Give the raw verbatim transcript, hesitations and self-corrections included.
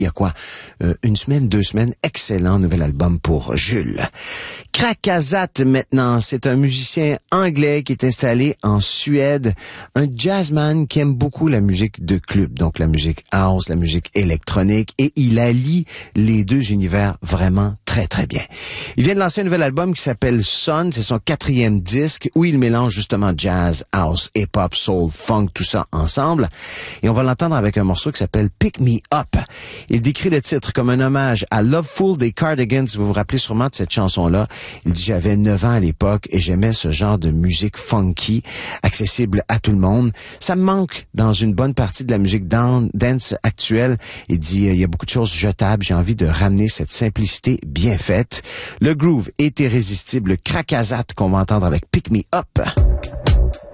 il y a quoi, euh, une semaine, deux semaines. Excellent nouvel album pour Jules. Krakazat maintenant, c'est un musicien anglais qui est installé en Suède, un jazzman qui aime beaucoup la musique de club, donc la musique house, la musique électronique, et il allie les deux univers vraiment très très bien. Il vient de lancer un nouvel album qui s'appelle Sun, c'est son quatrième disque où il mélange justement jazz, house, hip-hop, soul, funk, tout ça ensemble, et on va l'entendre avec un morceau qui s'appelle Pick Me Up. Il décrit le titre comme un hommage à Loveful des Cardigans. Vous vous rappelez sûrement de cette chanson-là. Il dit « J'avais neuf ans à l'époque et j'aimais ce genre de musique funky, accessible à tout le monde. Ça me manque dans une bonne partie de la musique dance actuelle. » Il dit « Il y a beaucoup de choses jetables. J'ai envie de ramener cette simplicité bien faite. » Le groove est irrésistible. Krakazat qu'on va entendre avec Pick Me Up.